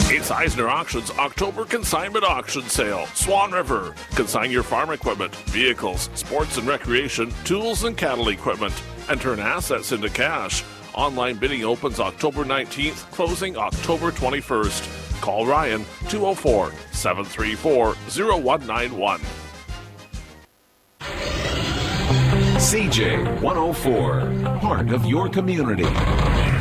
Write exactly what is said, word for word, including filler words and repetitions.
It's Eisner Auctions October Consignment Auction Sale. Swan River. Consign your farm equipment, vehicles, sports and recreation, tools and cattle equipment, and turn assets into cash. Online bidding opens October nineteenth, closing October twenty-first. Call Ryan two oh four, seven three four, oh one nine one. C J one oh four, part of your community.